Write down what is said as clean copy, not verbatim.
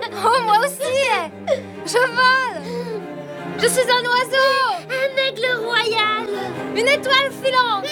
Oh, moi aussi. Je vole. Je suis un oiseau. Un aigle royal. Une étoile filante.